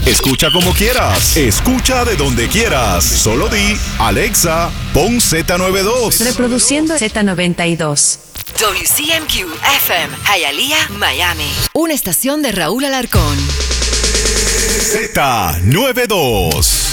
Escucha como quieras. Escucha de donde quieras. Solo di, Alexa, pon Z92. Reproduciendo Z92. WCMQ FM, Hialeah, Miami. Una estación de Raúl Alarcón. Z92.